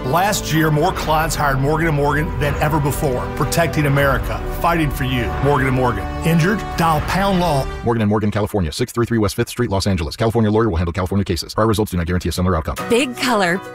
Last year, more clients hired Morgan & Morgan than ever before, protecting America, fighting for you. Morgan & Morgan. Injured? Dial pound law. Morgan & Morgan, California, 633 West 5th Street, Los Angeles. California lawyer will handle California cases. Prior results do not guarantee a similar outcome. Big color,